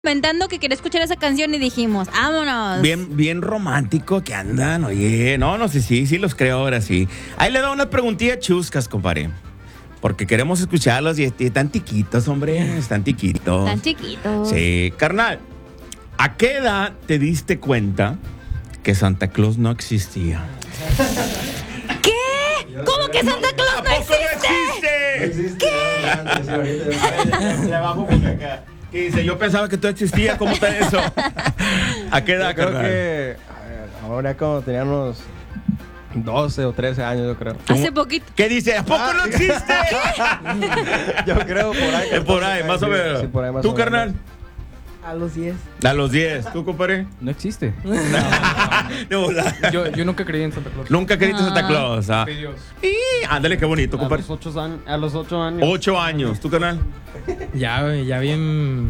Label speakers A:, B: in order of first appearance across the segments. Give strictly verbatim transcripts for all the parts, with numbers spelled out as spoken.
A: Comentando que quería escuchar esa canción y dijimos, vámonos.
B: Bien, bien romántico que andan, oye. No, no sé, sí, sí los creo ahora sí. Ahí le da unas preguntillas chuscas, compadre. Porque queremos escucharlos y, y están tiquitos, hombre. Están tiquitos.
A: Tan chiquitos.
B: Sí, carnal. ¿A qué edad te diste cuenta que Santa Claus no existía?
A: ¿Qué? ¿Cómo que Santa Claus no existe?
B: existe? ¿Qué? Le bajo porque acá. ¿Qué dice? Yo pensaba que tú existías. ¿Cómo está eso? ¿A qué edad,
C: Yo creo
B: carnal?
C: que a ver, ahora como tenía unos doce o trece años, yo creo.
A: Hace poquito.
B: ¿Qué dice? ¿A poco
C: Ah,
B: no existe?
C: Yo creo por ahí.
B: Es por ahí, más o menos.
C: Sí, por ahí más
B: ¿Tú,
C: o menos.
B: carnal?
D: A los diez.
B: A los diez. ¿Tú, compadre?
E: No existe.
B: De volada.
E: Yo, yo nunca creí en Santa Claus.
B: Nunca creíste en Santa
A: Ah.
B: Claus. Ah.
E: Ay, Dios.
B: Y ándale, qué bonito,
E: A
B: compadre.
E: los ocho años. A los ocho años.
B: Ocho años. ¿Tú, carnal?
F: Ya, güey, ya bien.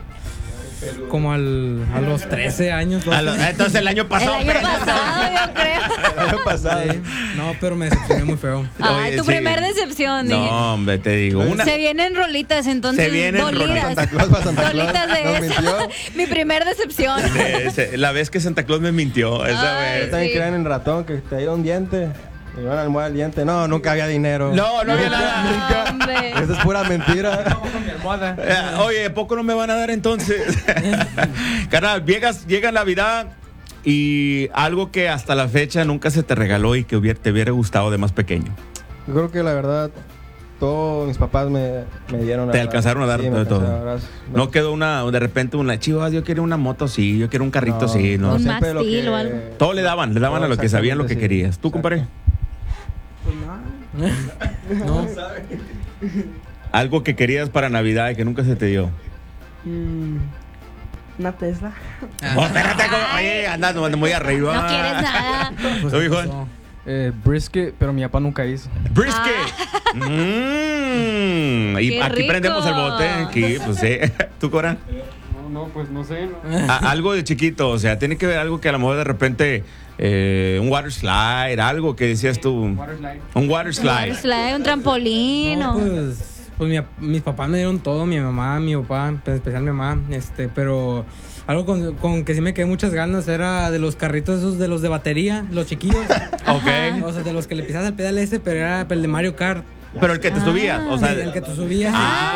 F: Como al, a los trece años.
B: A lo- entonces el año
A: El
B: pasado.
A: año
B: apenas.
A: pasado, yo creo.
C: El año pasado.
F: Sí. No, pero me decepcioné muy feo.
A: Ay,
B: Oye,
A: tu
B: sí.
A: primer decepción. dije.
B: No, hombre, te digo. Una,
A: Se vienen rolitas, entonces.
B: Se vienen
A: dolidas.
B: rolitas.
C: Santa Claus para Santa Claus.
A: Dolitas de
C: Nos
A: esa.
C: mintió.
A: Mi primer decepción.
B: eh, se- la vez que Santa Claus me mintió. Esa
A: Ay,
B: vez.
C: También
A: Sí.
C: creían en ratón, que te dio un diente. Y van a almohada el diente. No, nunca había dinero.
B: No, no había nada.
A: No, hombre.
C: Eso es pura mentira.
E: Mi almohada.
B: Eh, oye, ¿poco no me van a dar entonces? Carnal, llegas, llega Navidad y algo que hasta la fecha nunca se te regaló y que hubiera, te hubiera gustado de más pequeño.
C: Yo creo que la verdad, todos mis papás me, me dieron. la
B: Te
C: verdad.
B: alcanzaron a dar
C: Sí, me
B: de todo.
C: alcanzaron a dar.
B: No quedó una, de repente una, chivas, yo quiero una moto, sí, yo quiero un carrito, sí, no.
A: Un
C: siempre lo
A: mastil
C: que-
A: o algo.
B: Todo le daban, le daban
C: No,
B: a lo que sabían lo que
C: exactamente, sí.
B: querías. ¿Tú, compadre?
D: Pues nada.
F: No,
B: Algo que querías para Navidad y que nunca se te dio.
D: Mm, una Tesla.
B: Oh, espérate, como- oye, andas muy arriba.
A: No quieres nada.
B: ¿Tú, hijo?
F: no.
E: Eh, brisket, pero mi papá nunca hizo.
B: Brisket. Mm, y
A: Qué
B: aquí
A: rico.
B: prendemos el bote. Aquí, pues sí. ¿Tú, Cora?
E: No, no, pues no sé. No.
B: A- algo de chiquito, o sea, tiene que ver algo que a lo mejor de repente eh, un water slide, algo que decías tú.
E: Water slide.
B: Un water slide.
A: Un slide, un trampolín.
F: No,
A: o-
F: pues, pues mi- mis papás me dieron todo, mi mamá, mi papá, en especial mi mamá, este, pero algo con, con que sí me quedé muchas ganas era de los carritos esos de los de batería, los chiquillos.
B: Ok.
F: O sea, de los que le pisabas el pedal ese, pero era el de Mario Kart.
B: Pero el que te subías, o sea.
F: el, el que tú subías.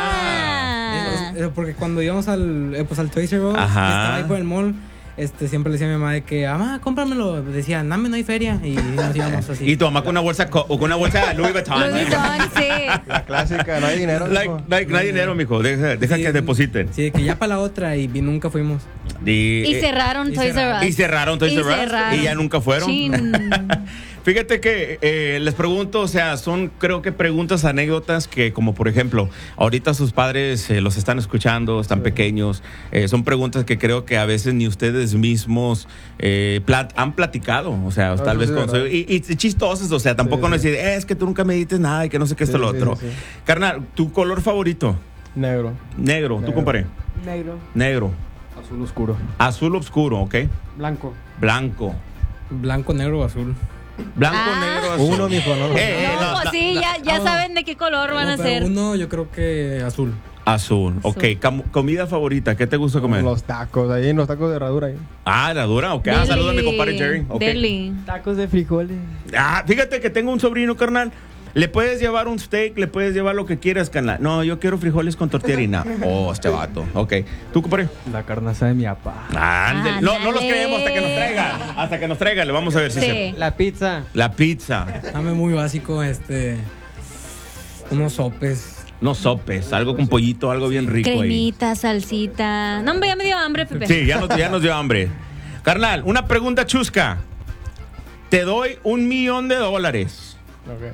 A: Ah.
F: Eh, Porque cuando íbamos al, eh, pues, al Toys R Us, que
B: Ajá.
F: estaba ahí por el mall, este, siempre le decía a mi mamá de que, mamá, cómpramelo. Decía, dame, no hay feria. Y nos íbamos así.
B: Y tu mamá con una bolsa, co- con una bolsa Louis Vuitton.
A: Louis Vuitton, sí.
C: La clásica, no hay dinero.
B: Like,
C: hijo.
B: like, no hay dinero, mijo. Deja, deja
F: Sí,
B: que depositen.
F: Sí, de que ya para la otra y vi- nunca fuimos.
B: Y,
A: Y
B: eh,
A: cerraron
F: y
A: Toys R
F: cerraron.
A: Us.
B: Y cerraron Toys
A: Y
B: R Us,
A: cerraron.
B: y ya nunca fueron.
A: Chin.
B: Fíjate que eh, les pregunto, o sea, son creo que preguntas, anécdotas que como por ejemplo, ahorita sus padres eh, los están escuchando, están pequeños, eh, son preguntas que creo que a veces ni ustedes mismos eh, plat- han platicado, o sea,
C: No,
B: tal
C: eso
B: vez
C: sí,
B: con
C: ¿verdad?
B: su- y, y chistosas, o sea, tampoco
C: Sí,
B: no
C: sí.
B: decir, "Eh, es que tú nunca me dices nada y que no sé qué esto
C: Sí,
B: lo
C: sí,
B: otro.
C: sí, sí.
B: Carnal, ¿tu color favorito?
C: Negro.
B: Negro, ¿tú
C: Negro.
B: compadre?
D: Negro.
B: Negro.
E: Azul oscuro.
B: Azul oscuro, ¿ok?
E: Blanco.
B: Blanco.
F: Blanco, negro o azul.
B: Blanco,
A: Ah.
B: negro, azul.
C: Uno, mijo, no.
B: Eh, eh,
A: No,
B: no,
A: pues
B: no,
A: sí,
B: no.
A: ya, ya
F: no.
A: saben de qué color van
F: No,
A: a
F: pero
A: ser.
F: uno yo creo que azul.
B: Azul, ok. Cam- comida favorita, ¿qué te gusta comer?
C: Los tacos, ahí, los tacos de herradura ahí.
B: Ah, la dura, ok. Ah,
A: Deli.
B: saludos a mi compadre Jerry. ok.
A: Deli.
D: Tacos de frijoles.
B: Ah, fíjate que tengo un sobrino, carnal. Le puedes llevar un steak, le puedes llevar lo que quieras, carnal. No, yo quiero frijoles con tortilla de harina. Oh, este vato. Ok. ¿Tú, compadre?
E: La carnaza de mi papá.
B: Ándale. No, no los
A: Ándale.
B: creemos hasta que nos traiga. Hasta que nos traiga. Le vamos a ver si
A: Sí.
B: se...
E: La pizza.
B: La pizza.
F: Dame muy básico, este. Unos sopes.
B: No sopes, algo con pollito, algo bien rico ahí.
A: Cremita, salsita. No, hombre, ya me dio hambre, Pepe.
B: Sí, ya nos, ya nos dio hambre. Carnal, una pregunta chusca. Te doy un millón de dólares,
C: Ok.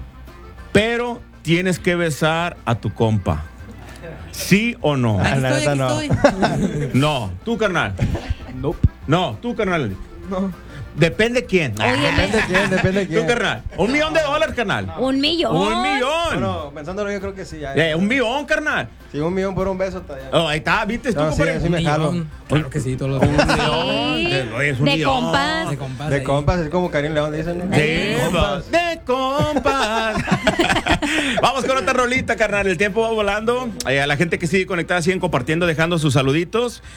B: pero tienes que besar a tu compa. ¿Sí o no?
C: Ah,
F: Aquí
C: la
F: estoy,
C: neta,
F: aquí
C: no.
F: estoy.
B: No, tú, carnal.
E: Nope.
B: No, tú, carnal.
D: No.
B: Depende quién.
A: Oye,
C: Depende de quién, depende de
B: Tú,
C: quién.
B: carnal. Un millón de dólares, carnal.
A: Un millón.
B: Un millón.
C: Bueno, pensándolo yo creo que sí. Ya,
B: Eh, un millón, carnal.
C: Si un millón por un beso, está ya.
B: Oh, ahí está, ¿viste? Tú,
C: No, sí,
B: compadre?
C: sí
F: Un
C: me jalo.
F: millón. Claro que sí, todos los
B: Un
F: días.
B: millón.
A: Sí.
B: De- oye, es un
A: De
B: millón.
A: compas.
F: De compas.
C: De
F: ahí.
C: compas, es como Karim León dicen. ¿no?
B: Sí,
C: De compas.
B: de compas. Vamos con otra rolita, carnal. El tiempo va volando. Eh, a la gente que sigue conectada siguen compartiendo, dejando sus saluditos.